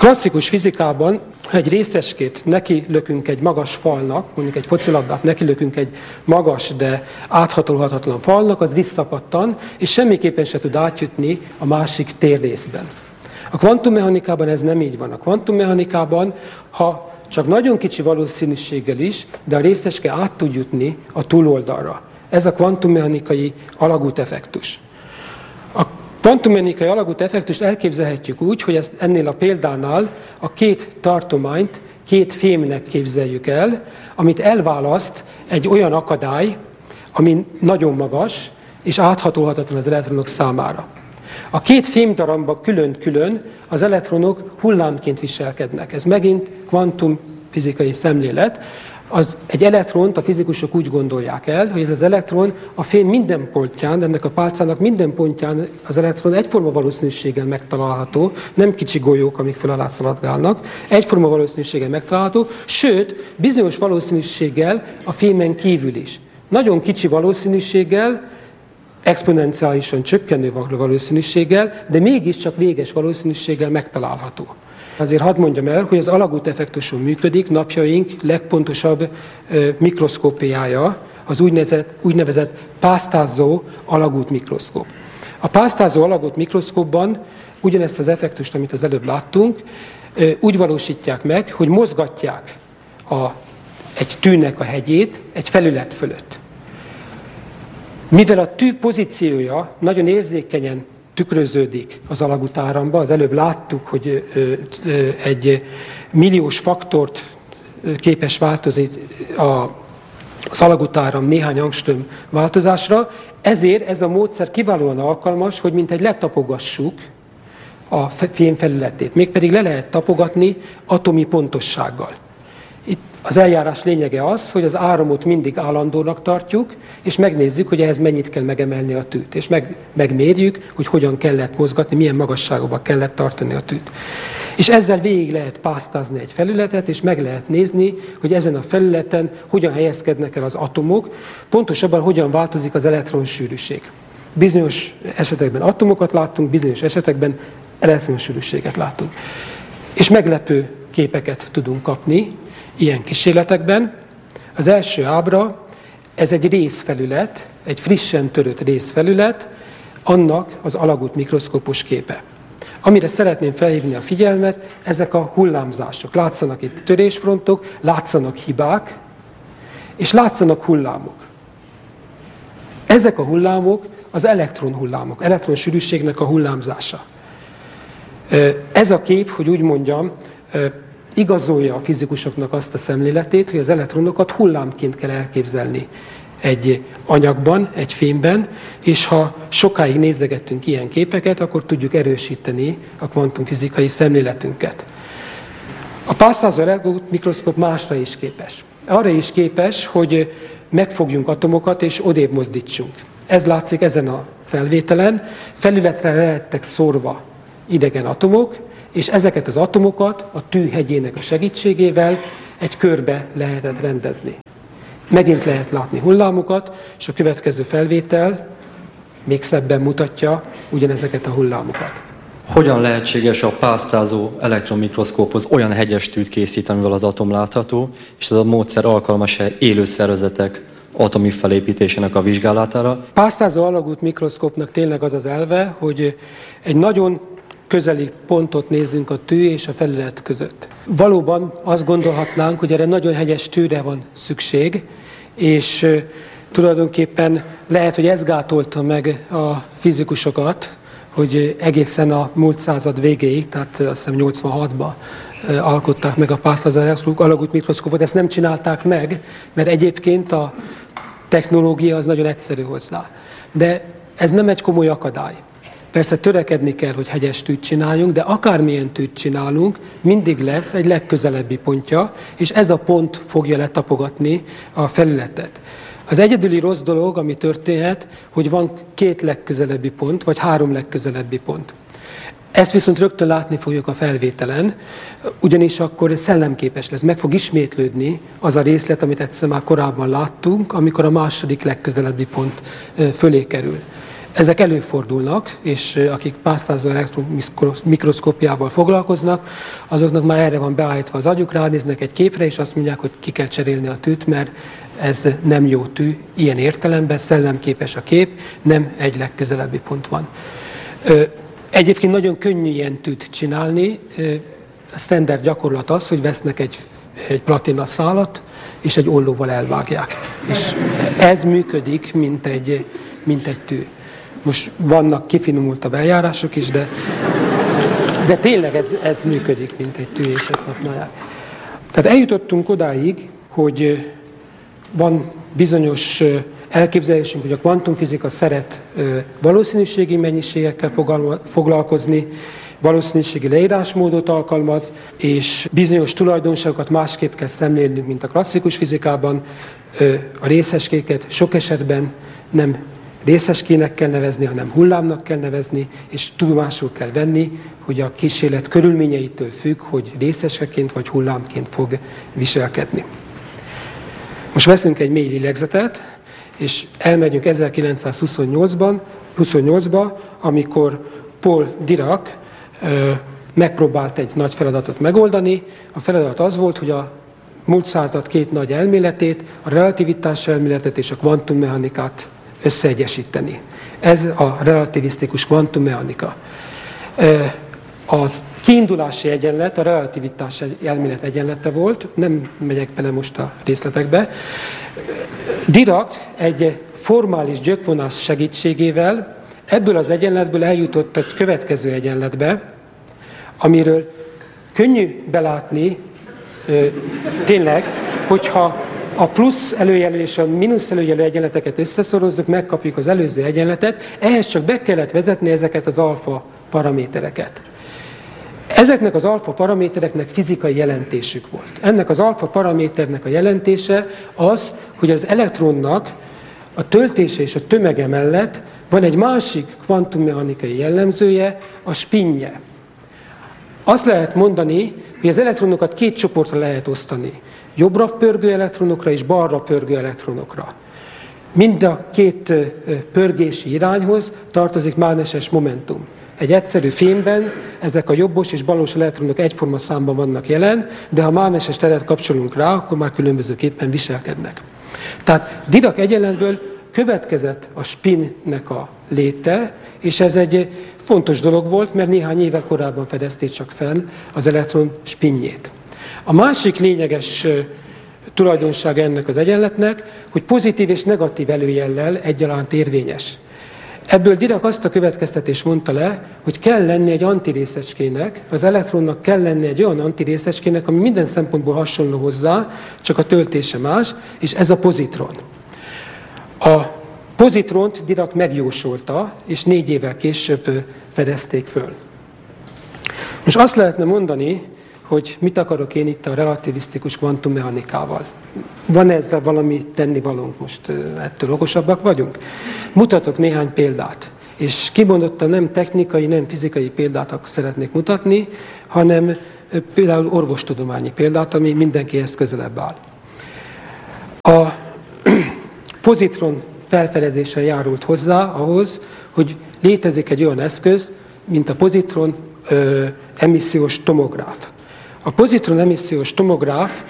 Klasszikus fizikában, ha egy részecskét nekilökünk egy magas falnak, mondjuk egy focilabdát nekilökünk egy magas, de áthatolhatatlan falnak, az visszapattan, és semmiképpen se tud átjutni a másik térrészben. A kvantummechanikában ez nem így van. A kvantummechanikában, ha csak nagyon kicsi valószínűséggel is, de a részecske át tud jutni a túloldalra. Ez a kvantummechanikai alagúteffektus. A kvantummechanikai alagúteffektust elképzelhetjük úgy, hogy ennél a példánál a két tartományt két fémnek képzeljük el, amit elválaszt egy olyan akadály, ami nagyon magas, és áthatolhatatlan az elektronok számára. A két fémdarabban külön-külön az elektronok hullámként viselkednek. Ez megint kvantumfizikai szemlélet. Egy elektront a fizikusok úgy gondolják el, hogy ez az elektron a fém minden pontján, ennek a pálcának minden pontján az elektron egyforma valószínűséggel megtalálható, nem kicsi golyók, amik föl alá szaladgálnak, egyforma valószínűséggel megtalálható, sőt, bizonyos valószínűséggel a fémen kívül is. Nagyon kicsi valószínűséggel, exponenciálisan csökkenő valószínűséggel, de mégiscsak véges valószínűséggel megtalálható. Azért hadd mondjam el, hogy az alagúteffektuson működik napjaink legpontosabb mikroszkópiája, az úgynevezett pásztázó alagútmikroszkóp. A pásztázó alagútmikroszkópban ugyanezt az effektust, amit az előbb láttunk, úgy valósítják meg, hogy mozgatják egy tűnek a hegyét egy felület fölött. Mivel a tű pozíciója nagyon érzékenyen tükröződik az alagútáramba, az előbb láttuk, hogy egy milliós faktort képes változni az alagútáram néhány angström változásra, ezért ez a módszer kiválóan alkalmas, hogy mintegy letapogassuk a fém felületét. Mégpedig le lehet tapogatni atomi pontossággal. Itt az eljárás lényege az, hogy az áramot mindig állandónak tartjuk, és megnézzük, hogy ehhez mennyit kell megemelni a tűt. És megmérjük, hogy hogyan kellett mozgatni, milyen magasságokba kellett tartani a tűt. És ezzel végig lehet pásztázni egy felületet, és meg lehet nézni, hogy ezen a felületen hogyan helyezkednek el az atomok, pontosabban hogyan változik az elektronsűrűség. Bizonyos esetekben atomokat láttunk, bizonyos esetekben elektronsűrűséget látunk. És meglepő képeket tudunk kapni ilyen kísérletekben. Az első ábra, ez egy részfelület, egy frissen törött részfelület, annak az alagút mikroszkópos képe. Amire szeretném felhívni a figyelmet, ezek a hullámzások. Látszanak itt törésfrontok, látszanak hibák, és látszanak hullámok. Ezek a hullámok az elektronhullámok, elektronsűrűségnek a hullámzása. Ez a kép, hogy úgy mondjam, igazolja a fizikusoknak azt a szemléletét, hogy az elektronokat hullámként kell elképzelni egy anyagban, egy fémben, és ha sokáig nézegettünk ilyen képeket, akkor tudjuk erősíteni a kvantumfizikai szemléletünket. A pásztázó mikroszkóp másra is képes. Arra is képes, hogy megfogjunk atomokat és odébb mozdítsunk. Ez látszik ezen a felvételen. Felületre lehettek szórva idegen atomok, és ezeket az atomokat a tű hegyének a segítségével egy körbe lehetett rendezni. Megint lehet látni hullámokat, és a következő felvétel még szebben mutatja ugyanezeket a hullámokat. Hogyan lehetséges a pásztázó elektronmikroszkóphoz olyan hegyes tűt készíteni, amivel az atom látható, és ez a módszer alkalmas-e élő szervezetek atomi felépítésének a vizsgálatára? Pásztázó alagút mikroszkópnak tényleg az az elve, hogy egy nagyon közeli pontot nézzünk a tű és a felület között. Valóban azt gondolhatnánk, hogy erre nagyon hegyes tűre van szükség, és tulajdonképpen lehet, hogy ez gátolta meg a fizikusokat, hogy egészen a múlt század végéig, tehát azt hiszem 86-ban alkották meg a pásztázó alagút mikroszkópot, ezt nem csinálták meg, mert egyébként a technológia az nagyon egyszerű hozzá. De ez nem egy komoly akadály. Persze törekedni kell, hogy hegyes tűt csináljunk, de akármilyen tűt csinálunk, mindig lesz egy legközelebbi pontja, és ez a pont fogja letapogatni a felületet. Az egyedüli rossz dolog, ami történhet, hogy van 2 legközelebbi pont, vagy 3 legközelebbi pont. Ezt viszont rögtön látni fogjuk a felvételen, ugyanis akkor szellemképes lesz, meg fog ismétlődni az a részlet, amit egyszer már korábban láttunk, amikor a második legközelebbi pont fölé kerül. Ezek előfordulnak, és akik pásztázó elektromikroszkópiával foglalkoznak, azoknak már erre van beállítva az agyuk, ránéznek egy képre, és azt mondják, hogy ki kell cserélni a tűt, mert ez nem jó tű, ilyen értelemben, szellemképes a kép, nem egy legközelebbi pont van. Egyébként nagyon könnyű ilyen tűt csinálni. A standard gyakorlat az, hogy vesznek egy platina szálat, és egy ollóval elvágják. És ez működik, mint egy tű. Most vannak kifinomultabb eljárások is, de tényleg ez működik, mint egy tű, és ezt használják. Tehát eljutottunk odáig, hogy van bizonyos elképzelésünk, hogy a kvantumfizika szeret valószínűségi mennyiségekkel foglalkozni, valószínűségi leírásmódot alkalmaz, és bizonyos tulajdonságokat másképp kell szemlélnünk, mint a klasszikus fizikában. A részecskéket sok esetben nem részecskének kell nevezni, hanem hullámnak kell nevezni, és tudomásul kell venni, hogy a kísérlet körülményeitől függ, hogy részecskeként vagy hullámként fog viselkedni. Most veszünk egy mély lélegzetet, és elmegyünk 1928-ba, amikor Paul Dirac megpróbált egy nagy feladatot megoldani. A feladat az volt, hogy a múlt század két nagy elméletét, a relativitás elméletet és a kvantummechanikát összeegyesíteni. Ez a relativisztikus kvantummechanika. Az kiindulási egyenlet a relativitás elmélet egyenlete volt, nem megyek bele most a részletekbe. Dirac egy formális gyökvonás segítségével ebből az egyenletből eljutott egy következő egyenletbe, amiről könnyű belátni tényleg, hogyha a plusz előjelű és a mínusz előjelű egyenleteket összeszorozzuk, megkapjuk az előző egyenletet, ehhez csak be kellett vezetni ezeket az alfa paramétereket. Ezeknek az alfa paramétereknek fizikai jelentésük volt. Ennek az alfa paraméternek a jelentése az, hogy az elektronnak a töltése és a tömege mellett van egy másik kvantummechanikai jellemzője, a spinje. Azt lehet mondani, hogy az elektronokat két csoportra lehet osztani. Jobbra pörgő elektronokra és balra pörgő elektronokra. Mind a két pörgési irányhoz tartozik mágneses momentum. Egy egyszerű fémben ezek a jobbos és balos elektronok egyforma számban vannak jelen, de ha mágneses teret kapcsolunk rá, akkor már különbözőképpen viselkednek. Tehát Dirac egyenletből következett a spinnek a léte, és ez egy fontos dolog volt, mert néhány éve korábban fedezték csak fel az elektron spinjét. A másik lényeges tulajdonsága ennek az egyenletnek, hogy pozitív és negatív előjellel egyaránt érvényes. Ebből Dirac azt a következtetést mondta le, hogy kell lenni egy antirészecskének, az elektronnak kell lenni egy olyan antirészecskének, ami minden szempontból hasonló hozzá, csak a töltése más, és ez a pozitron. A pozitront Dirac megjósolta, és 4 évvel később fedezték föl. Most azt lehetne mondani, hogy mit akarok én itt a relativisztikus kvantummechanikával. Van ezzel valami tennivalónk, most ettől okosabbak vagyunk? Mutatok néhány példát. És kimondottan nem technikai, nem fizikai példát szeretnék mutatni, hanem például orvostudományi példát, ami mindenkihez közelebb áll. A pozitron felfedezése járult hozzá ahhoz, hogy létezik egy olyan eszköz, mint a pozitron emissziós tomográf. A pozitron emissziós tomográf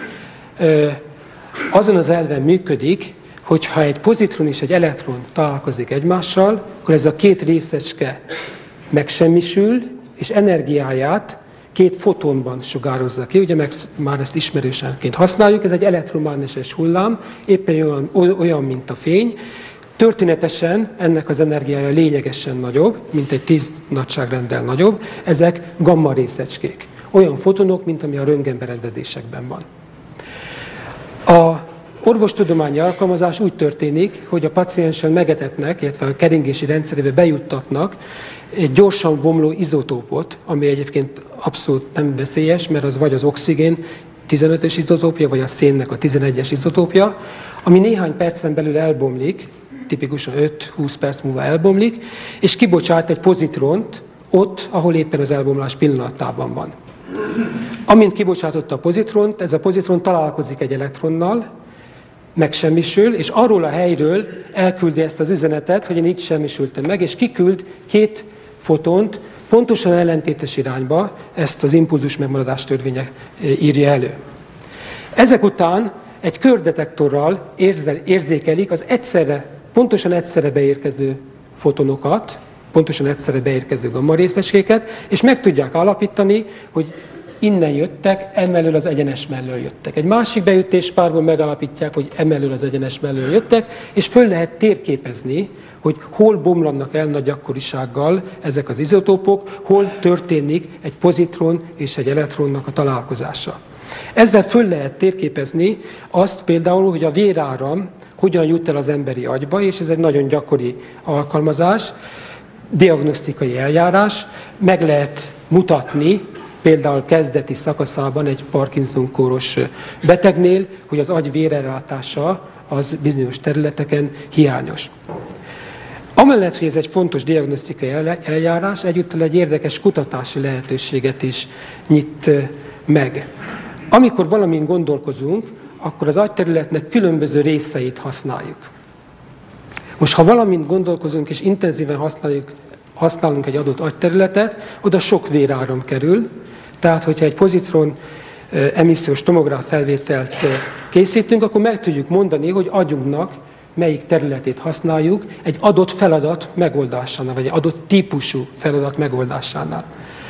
azon az elven működik, hogy ha egy pozitron és egy elektron találkozik egymással, akkor ez a két részecske megsemmisül, és energiáját 2 fotonban sugározza ki. Ugye már ezt ismerősenként használjuk, ez egy elektromágneses hullám, éppen olyan, mint a fény. Történetesen ennek az energiája lényegesen nagyobb, mint egy 10 nagyságrendel nagyobb. Ezek gamma részecskék. Olyan fotonok, mint ami a röntgenberendezésekben van. A orvostudományi alkalmazás úgy történik, hogy a paciensen megetetnek, illetve a keringési rendszerébe bejuttatnak egy gyorsan bomló izotópot, ami egyébként abszolút nem veszélyes, mert az vagy az oxigén 15-ös izotópja, vagy a szénnek a 11-es izotópja, ami néhány percen belül elbomlik, tipikusan 5-20 perc múlva elbomlik, és kibocsát egy pozitront ott, ahol éppen az elbomlás pillanatában van. Amint kibocsátotta a pozitront, ez a pozitron találkozik egy elektronnal, megsemmisül, és arról a helyről elküldi ezt az üzenetet, hogy én itt semmisültem meg, és kiküld 2 fotont pontosan ellentétes irányba, ezt az impulzus megmaradás törvénye írja elő. Ezek után egy kördetektorral érzékelik az pontosan egyszerre beérkező fotonokat, pontosan egyszerre beérkező gamma részecskéket, és meg tudják állapítani, hogy innen jöttek, emellől az egyenes mellől jöttek. Egy másik beütéspárból megállapítják, hogy emellől az egyenes mellől jöttek, és föl lehet térképezni, hogy hol bomlanak el nagy gyakorisággal ezek az izotópok, hol történik egy pozitron és egy elektronnak a találkozása. Ezzel föl lehet térképezni azt például, hogy a véráram hogyan jut el az emberi agyba, és ez egy nagyon gyakori alkalmazás, diagnosztikai eljárás, meg lehet mutatni, például kezdeti szakaszában egy Parkinson-kóros betegnél, hogy az agy vérellátása az bizonyos területeken hiányos. Amellett, hogy ez egy fontos diagnosztikai eljárás, egyúttal egy érdekes kutatási lehetőséget is nyit meg. Amikor valamin gondolkozunk, akkor az agyterületnek különböző részeit használjuk. Most, ha valamint gondolkozunk és intenzíven használunk egy adott agyterületet, oda sok véráram kerül, tehát hogyha egy pozitron emissziós tomográf felvételt készítünk, akkor meg tudjuk mondani, hogy agyunknak melyik területét használjuk egy adott feladat megoldásánál, vagy egy adott típusú feladat megoldásánál.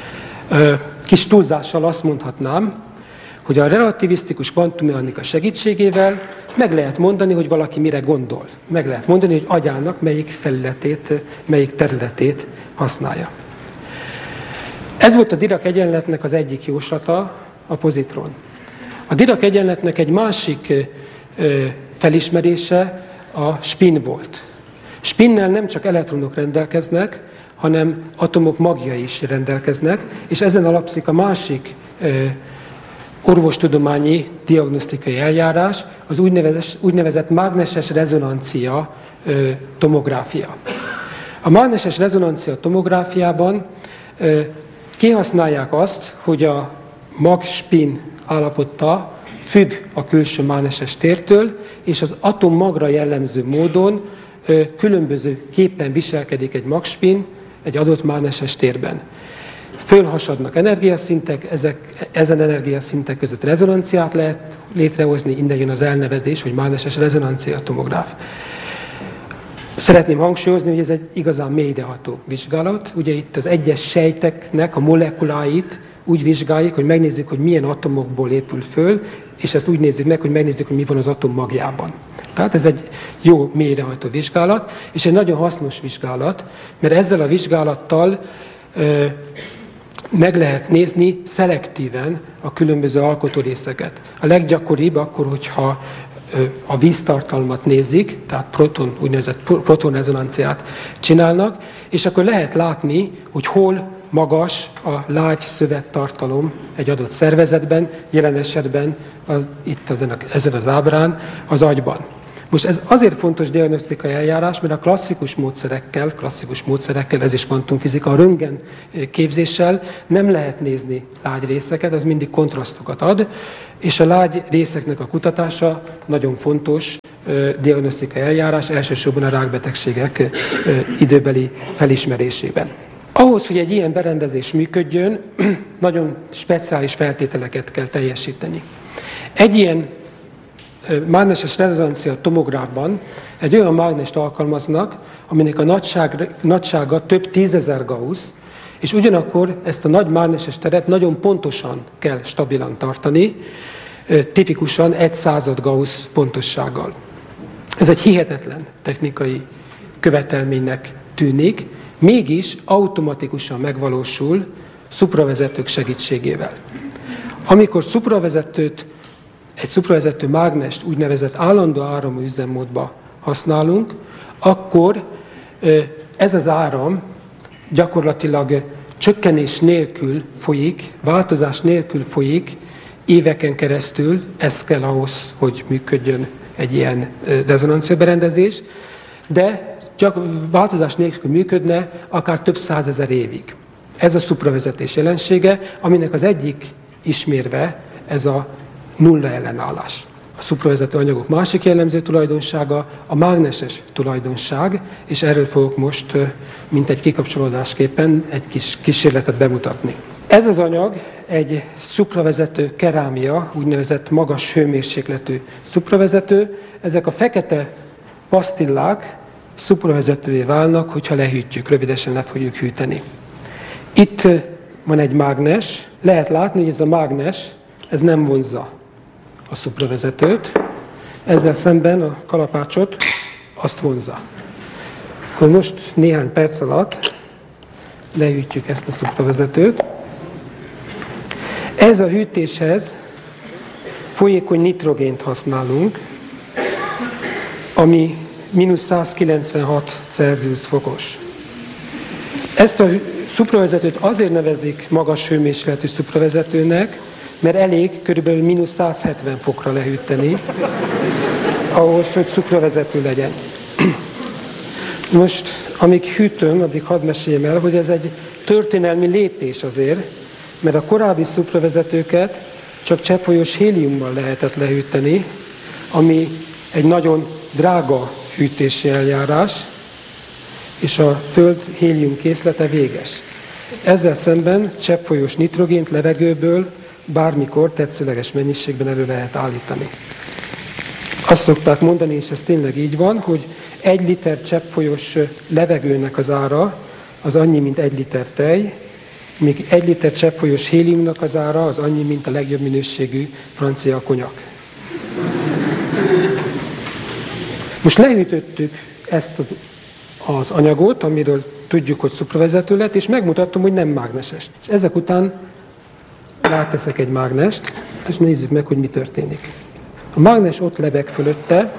Kis túlzással azt mondhatnám, hogy a relativisztikus kvantummechanika segítségével meg lehet mondani, hogy valaki mire gondol. Meg lehet mondani, hogy agyának melyik felületét, melyik területét használja. Ez volt a Dirac egyenletnek az egyik jóslata, a pozitron. A Dirac egyenletnek egy másik felismerése a spin volt. Spinnel nem csak elektronok rendelkeznek, hanem atomok magjai is rendelkeznek, és ezen alapszik a másik orvostudományi diagnosztikai eljárás, az úgynevezett mágneses rezonancia tomográfia. A mágneses rezonancia tomográfiában kihasználják azt, hogy a mag-spin állapota függ a külső mágneses tértől, és az atom magra jellemző módon különböző képpen viselkedik egy mag-spin egy adott mágneses térben. Fölhasadnak energiaszintek, ezen energiaszintek között rezonanciát lehet létrehozni, innen jön az elnevezés, hogy mágneses rezonancia tomográf. Szeretném hangsúlyozni, hogy ez egy igazán mélyreható vizsgálat. Ugye itt az egyes sejteknek a molekuláit úgy vizsgáljuk, hogy megnézzük, hogy milyen atomokból épül föl, és ezt úgy nézzük meg, hogy megnézzük, hogy mi van az atom magjában. Tehát ez egy jó mélyreható vizsgálat, és egy nagyon hasznos vizsgálat, mert ezzel a vizsgálattal meg lehet nézni szelektíven a különböző alkotórészeket. A leggyakoribb akkor, hogyha a víztartalmat nézik, tehát úgynevezett protonrezonanciát csinálnak, és akkor lehet látni, hogy hol magas a lágy szövettartalom egy adott szervezetben, jelen esetben itt ezen az ábrán az agyban. Most ez azért fontos diagnosztikai eljárás, mert a klasszikus módszerekkel, ez is kvantumfizika, a röntgen képzéssel nem lehet nézni lágy részeket, az mindig kontrasztokat ad, és a lágy részeknek a kutatása nagyon fontos diagnosztikai eljárás, elsősorban a rákbetegségek időbeli felismerésében. Ahhoz, hogy egy ilyen berendezés működjön, nagyon speciális feltételeket kell teljesíteni. Egy ilyen mágneses rezonancia tomográfban egy olyan mágnest alkalmaznak, aminek a nagysága több 10 000 Gauss, és ugyanakkor ezt a nagy mágneses teret nagyon pontosan kell stabilan tartani, tipikusan 1/100 Gauss pontossággal. Ez egy hihetetlen technikai követelménynek tűnik, mégis automatikusan megvalósul szupravezetők segítségével. Amikor egy szupravezető mágnest úgynevezett állandó áramú üzemmódba használunk, akkor ez az áram gyakorlatilag csökkenés nélkül folyik, változás nélkül folyik éveken keresztül, ez kell ahhoz, hogy működjön egy ilyen rezonanciaberendezés, de változás nélkül működne akár több 100 000 évig. Ez a szupravezetés jelensége, aminek az egyik ismérve ez a nulla ellenállás. A szupravezető anyagok másik jellemző tulajdonsága a mágneses tulajdonság, és erről fogok most mint egy kikapcsolódásképpen egy kis kísérletet bemutatni. Ez az anyag egy szupravezető kerámia, úgynevezett magas hőmérsékletű szupravezető. Ezek a fekete pasztillák szupravezetővé válnak, hogyha lehűtjük, rövidesen le fogjuk hűteni. Itt van egy mágnes, lehet látni, hogy ez a mágnes, ez nem vonzza a szupravezetőt, ezzel szemben a kalapácsot azt vonzza. Akkor most néhány perc alatt lehűtjük ezt a szupravezetőt. Ez a hűtéshez folyékony nitrogént használunk, ami -196 Celsius fokos. Ezt a szupravezetőt azért nevezik magas hőmérsékletű szupravezetőnek, mert elég körülbelül -170 fokra lehűteni, ahhoz, hogy szupravezető legyen. Most, amíg hűtöm, addig hadd meséljem el, hogy ez egy történelmi lépés azért, mert a korábbi szupravezetőket csak cseppfolyós héliummal lehetett lehűteni, ami egy nagyon drága hűtési eljárás, és a Föld hélium készlete véges. Ezzel szemben cseppfolyós nitrogént levegőből bármikor tetszőleges mennyiségben elő lehet állítani. Azt szokták mondani, és ez tényleg így van, hogy 1 liter cseppfolyós levegőnek az ára az annyi, mint 1 liter tej, míg 1 liter cseppfolyós héliumnak az ára az annyi, mint a legjobb minőségű francia konyak. Most lehűtöttük ezt az anyagot, amiről tudjuk, hogy szupravezető lett, és megmutattam, hogy nem mágneses. És ezek után ráteszek egy mágnest, és nézzük meg, hogy mi történik. A mágnes ott lebeg fölötte,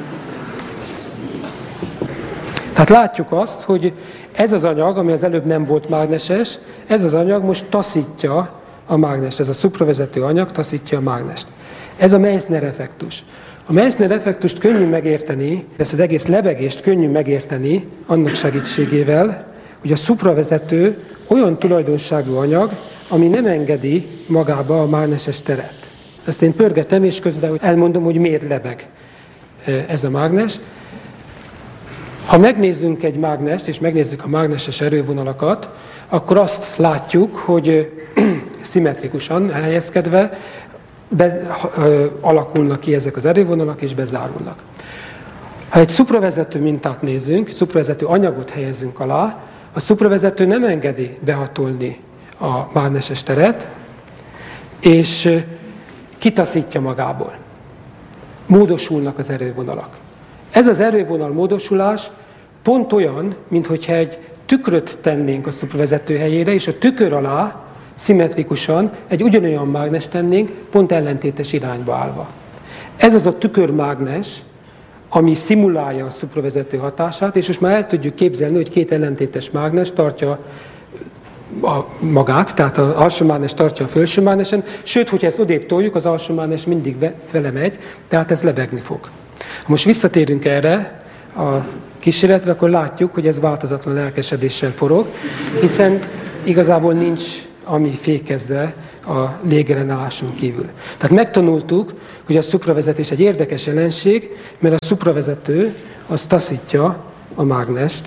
tehát látjuk azt, hogy ez az anyag, ami az előbb nem volt mágneses, ez az anyag most taszítja a mágnest, ez a szupravezető anyag taszítja a mágnest. Ez a Meissner-effektus. A Meissner-effektust könnyű megérteni, ezt az egész lebegést könnyű megérteni annak segítségével, hogy a szupravezető olyan tulajdonságú anyag, ami nem engedi magába a mágneses teret. Ezt én pörgetem, és közben elmondom, hogy miért lebeg ez a mágnes. Ha megnézzünk egy mágnest, és megnézzük a mágneses erővonalakat, akkor azt látjuk, hogy szimmetrikusan elhelyezkedve alakulnak ki ezek az erővonalak, és bezárulnak. Ha egy szupravezető mintát nézzünk, szupravezető anyagot helyezünk alá, a szupravezető nem engedi behatolni a mágneses teret, és kitaszítja magából. Módosulnak az erővonalak. Ez az erővonal módosulás pont olyan, minthogyha egy tükröt tennénk a szupravezető helyére, és a tükör alá szimmetrikusan egy ugyanolyan mágnest tennénk, pont ellentétes irányba állva. Ez az a tükörmágnes, ami szimulálja a szupravezető hatását, és most már el tudjuk képzelni, hogy 2 ellentétes mágnes tartja magát, tehát az alsó mágnes tartja a felső mágnesen, sőt, hogyha ezt odébb toljuk, az alsó mágnes mindig vele megy, tehát ez lebegni fog. Ha most visszatérünk erre a kísérletre, akkor látjuk, hogy ez változatlan lelkesedéssel forog, hiszen igazából nincs ami fékezze a légellenálláson kívül. Tehát megtanultuk, hogy a szupravezetés egy érdekes jelenség, mert a szupravezető az taszítja a mágnest,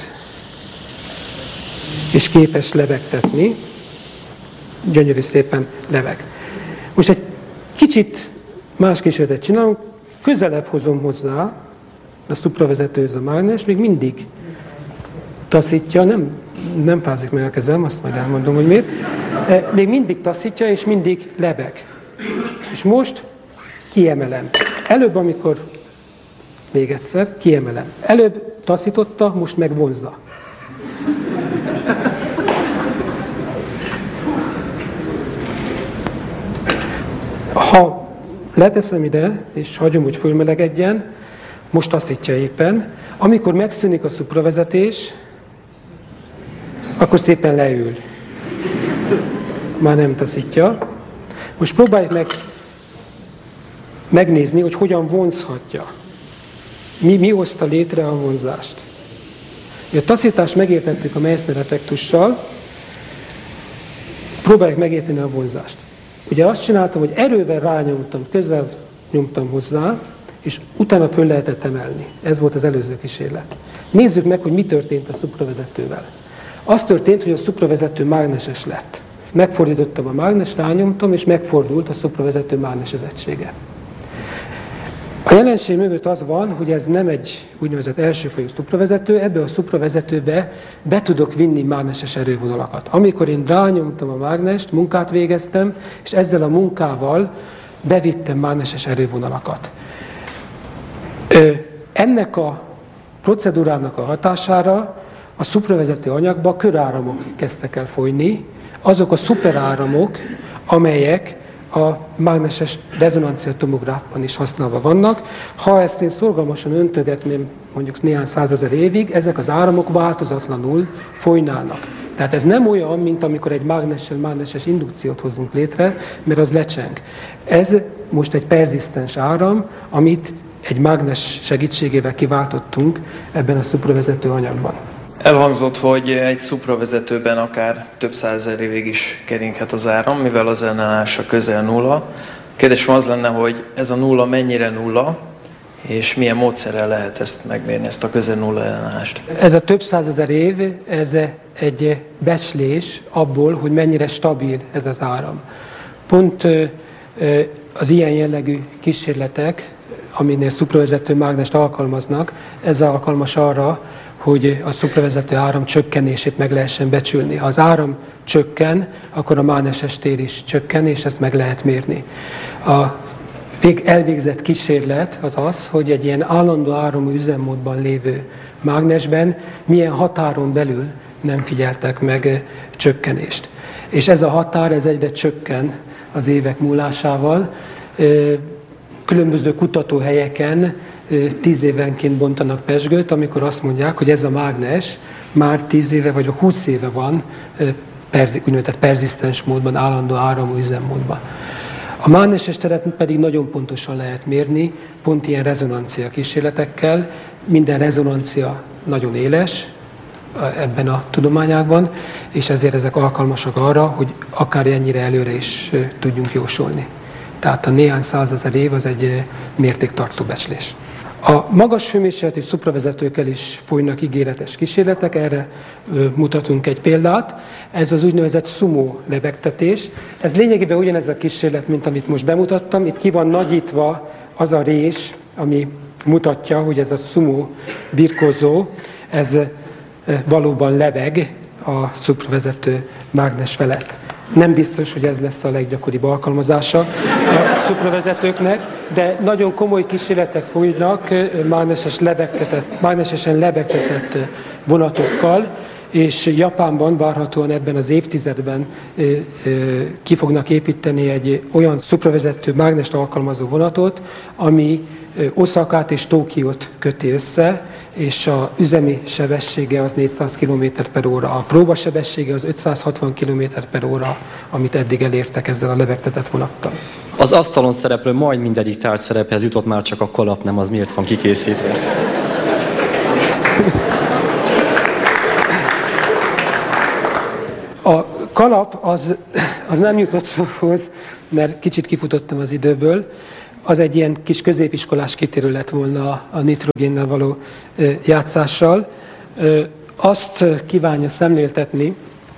és képes lebegtetni, gyönyörű szépen lebeg. Most egy kicsit más kísérletet csinálunk, közelebb hozom hozzá a szupravezetőhöz a mágnes, még mindig taszítja, nem fázik meg a kezem, azt majd elmondom, hogy miért. Még mindig taszítja, és mindig lebeg. És most kiemelem. Előbb, amikor még egyszer, kiemelem. Előbb taszította, most meg vonzza. Ha leteszem ide, és hagyom, hogy fölmelegedjen, most taszítja éppen. Amikor megszűnik a szupravezetés, akkor szépen leül. Már nem taszítja. Most próbáljuk meg megnézni, hogy hogyan vonzhatja. Mi hozta létre a vonzást. A taszítást megértettük a Meissner-effektussal, próbáljuk megérteni a vonzást. Ugye azt csináltam, hogy erővel rányomtam, közel nyomtam hozzá, és utána föl lehetett emelni. Ez volt az előző kísérlet. Nézzük meg, hogy mi történt a szupravezetővel. Az történt, hogy a szupravezető mágneses lett. Megfordítottam a mágnest, rányomtam, és megfordult a szupravezető mágnesezettsége. A jelenség mögött az van, hogy ez nem egy úgynevezett elsőfajú szupravezető, ebbe a szupravezetőbe be tudok vinni mágneses erővonalakat. Amikor én rányomtam a mágnest, munkát végeztem, és ezzel a munkával bevittem mágneses erővonalakat. Ennek a procedúrának a hatására a szupravezető anyagba köráramok kezdtek el folyni, azok a szuperáramok, amelyek a mágneses rezonancia tomográfban is használva vannak. Ha ezt én szorgalmasan öntögetném mondjuk néhány százezer évig, ezek az áramok változatlanul folynának. Tehát ez nem olyan, mint amikor egy mágnessel mágneses indukciót hozunk létre, mert az lecseng. Ez most egy perzisztens áram, amit egy mágnes segítségével kiváltottunk ebben a szupravezető anyagban. Elhangzott, hogy egy szupravezetőben akár több százezer évig is keringhet az áram, mivel az ellenállása közel nulla. Kérdésem az lenne, hogy ez a nulla mennyire nulla, és milyen módszerrel lehet ezt megmérni, ezt a közel nulla ellenállást? Ez a több százezer év, ez egy becslés abból, hogy mennyire stabil ez az áram. Pont az ilyen jellegű kísérletek, aminél szupravezető mágnest alkalmaznak, ez alkalmas arra, hogy a szupravezető áram csökkenését meg lehessen becsülni. Ha az áram csökken, akkor a mágneses tér is csökken, és ezt meg lehet mérni. A elvégzett kísérlet az az, hogy egy ilyen állandó áramú üzemmódban lévő mágnesben milyen határon belül nem figyeltek meg csökkenést. És ez a határ ez egyre csökken az évek múlásával. Különböző kutatóhelyeken 10 évenként bontanak pezsgőt, amikor azt mondják, hogy ez a mágnes már 10 éve vagy 20 éve van úgynevezett perzisztens módban, állandó áramú üzemmódban. A mágneses teret pedig nagyon pontosan lehet mérni, pont ilyen rezonancia kísérletekkel. Minden rezonancia nagyon éles ebben a tudományágban, és ezért ezek alkalmasak arra, hogy akár ennyire előre is tudjunk jósolni. Tehát a néhány százezer év az egy mértéktartó becslés. A magas hőmérsékletű szupravezetőkkel is folynak ígéretes kísérletek, erre mutatunk egy példát. Ez az úgynevezett SUMO lebegtetés. Ez lényegében ugyanez a kísérlet, mint amit most bemutattam. Itt ki van nagyítva az a rés, ami mutatja, hogy ez a SUMO birkózó, ez valóban lebeg a szupravezető mágnes felett. Nem biztos, hogy ez lesz a leggyakoribb alkalmazása a szupravezetőknek, de nagyon komoly kísérletek folynak mágnesesen lebegtetett vonatokkal, és Japánban várhatóan ebben az évtizedben ki fognak építeni egy olyan szupravezető mágnest alkalmazó vonatot, ami Oszakát és Tokiót köti össze, és az üzemi sebessége az 400 km/h. A próbasebessége az 560 km/h, amit eddig elértek ezzel a lebegtetett vonattal. Az asztalon szereplő majd mindegyik tárgyszerephez jutott, már csak a kalap nem, az miért van kikészítve? A kalap az nem jutott szóhoz, mert kicsit kifutottam az időből. Az egy ilyen kis középiskolás kitérő lett volna a nitrogénnel való játszással. Azt kívánja szemléltetni,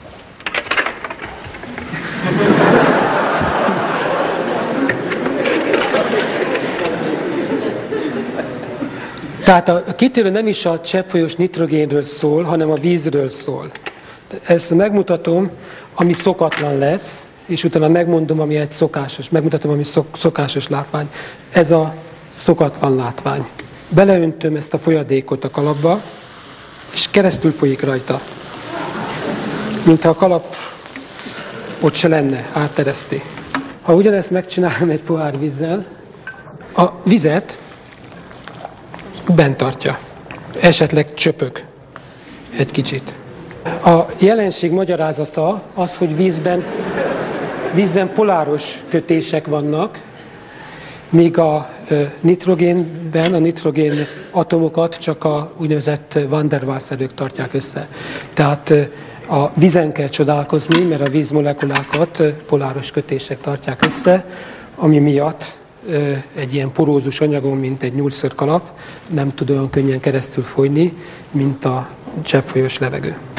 tehát a kitérő nem is a cseppfolyós nitrogénről szól, hanem a vízről szól. Ezt megmutatom, ami szokatlan lesz, és utána megmondom, ami egy szokásos, megmutatom, ami szokásos látvány. Ez a szokatlan látvány. Beleöntöm ezt a folyadékot a kalapba, és keresztül folyik rajta. Mintha a kalap ott se lenne, áttereszti. Ha ugyanezt megcsinálom egy pohár vízzel, a vizet bent tartja. Esetleg csöpög egy kicsit. A jelenség magyarázata az, hogy vízben poláros kötések vannak, míg a nitrogénben a nitrogén atomokat csak a úgynevezett van der Waals-erők tartják össze. Tehát a vízen kell csodálkozni, mert a vízmolekulákat poláros kötések tartják össze, ami miatt egy ilyen porózus anyagon, mint egy nyúlszörkalap, nem tud olyan könnyen keresztül folyni, mint a cseppfolyós levegő.